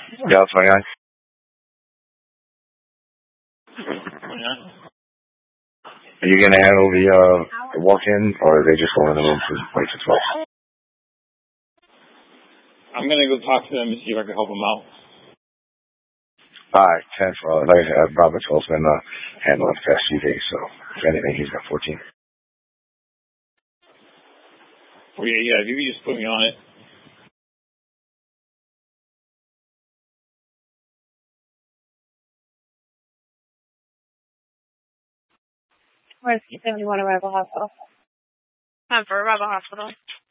Yeah, 29. Are you gonna handle the walk-in, or are they just going in the room for wait for 12? I'm gonna go talk to them and see if I can help them out. Alright, 10 for like Robert Toll's been handling the past few days, so if anything, he's got 14. Oh yeah, if you could just put me on it. Where's 71 Arrival Hospital? For Arrival Hospital.